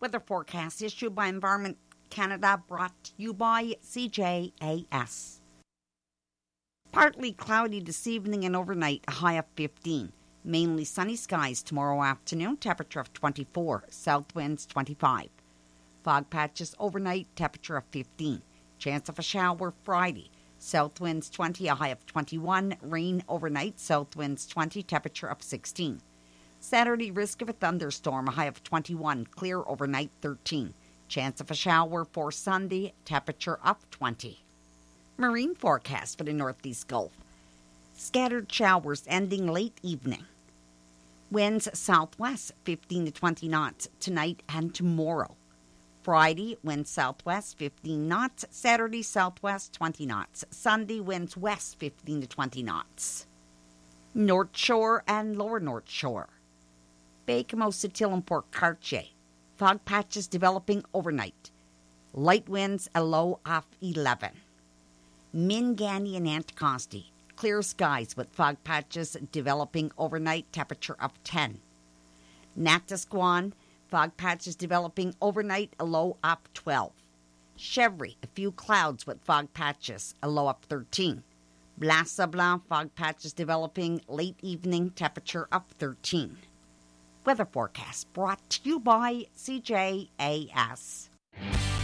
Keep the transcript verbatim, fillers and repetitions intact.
Weather forecast issued by Environment Canada, brought to you by C J A S. Partly cloudy this evening and overnight, a high of fifteen. Mainly sunny skies tomorrow afternoon, temperature of twenty-four, south winds twenty-five. Fog patches overnight, temperature of fifteen. Chance of a shower Friday, south winds twenty, a high of twenty-one. Rain overnight, south winds twenty, temperature of sixteen. Saturday, risk of a thunderstorm, a high of twenty-one. Clear overnight, thirteen. Chance of a shower for Sunday, temperature of twenty. Marine forecast for the Northeast Gulf. Scattered showers ending late evening. Winds southwest, fifteen to twenty knots tonight and tomorrow. Friday, winds southwest, fifteen knots. Saturday, southwest, twenty knots. Sunday, winds west, fifteen to twenty knots. North Shore and Lower North Shore. Baie-Comeau, Sept-Îles, and Port Cartier. Fog patches developing overnight. Light winds, a low of eleven. Minganny and Anticosti. Clear skies with fog patches developing overnight, temperature of ten. Natasquan, fog patches developing overnight, a low of twelve. Chevry, a few clouds with fog patches, a low of thirteen. Blas-Sablon, fog patches developing late evening, temperature of thirteen. Weather forecast brought to you by C J A S.